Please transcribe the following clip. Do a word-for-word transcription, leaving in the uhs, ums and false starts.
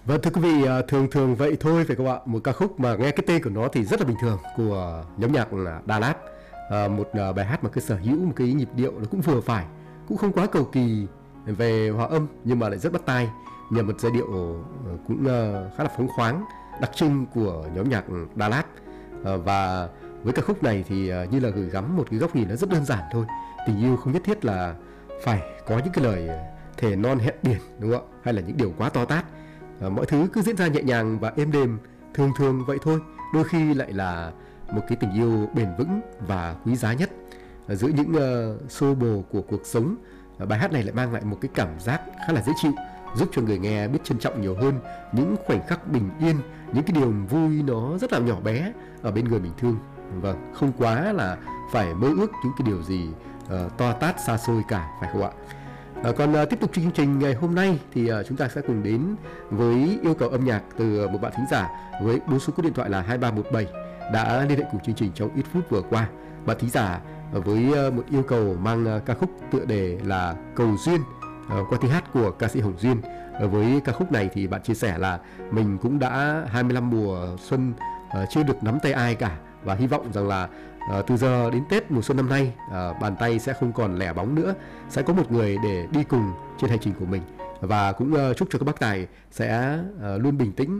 Vâng, thưa quý vị, à, thường thường vậy thôi phải không ạ? Một ca khúc mà nghe cái tên của nó thì rất là bình thường, của nhóm nhạc là Đà Lạt. À, một à, bài hát mà cái sở hữu một cái nhịp điệu nó cũng vừa phải, cũng không quá cầu kỳ về hòa âm nhưng mà lại rất bắt tai, nhờ một giai điệu ờ, cũng ờ, khá là phóng khoáng, đặc trưng của nhóm nhạc Đà Lạt. À, và với ca khúc này thì à, như là gửi gắm một cái góc nhìn nó rất đơn giản thôi. Tình yêu không nhất thiết là phải có những cái lời thề non hẹn biển, đúng không ạ? Hay là những điều quá to tát. À, mọi thứ cứ diễn ra nhẹ nhàng và êm đềm, thường thường vậy thôi, đôi khi lại là một cái tình yêu bền vững và quý giá nhất. À, giữa những uh, xô bồ của cuộc sống, à, bài hát này lại mang lại một cái cảm giác khá là dễ chịu, giúp cho người nghe biết trân trọng nhiều hơn những khoảnh khắc bình yên, những cái điều vui nó rất là nhỏ bé ở bên người mình thương. Vâng, không quá là phải mơ ước những cái điều gì uh, to tát xa xôi cả, phải không ạ? À, còn à, tiếp tục chương trình ngày hôm nay thì à, chúng ta sẽ cùng đến với yêu cầu âm nhạc từ một bạn thính giả với bốn số cú điện thoại là hai ba một bảy đã liên hệ cùng chương trình trong ít phút vừa qua. Bạn thính giả à, với à, một yêu cầu mang à, ca khúc tựa đề là Cầu Duyên à, qua tiếng hát của ca sĩ Hồng Duyên. À, với ca khúc này thì bạn chia sẻ là mình cũng đã hai mươi lăm mùa xuân à, chưa được nắm tay ai cả, và hy vọng rằng là à, từ giờ đến Tết mùa xuân năm nay, à, bàn tay sẽ không còn lẻ bóng nữa, sẽ có một người để đi cùng trên hành trình của mình. Và cũng uh, chúc cho các bác tài sẽ uh, luôn bình tĩnh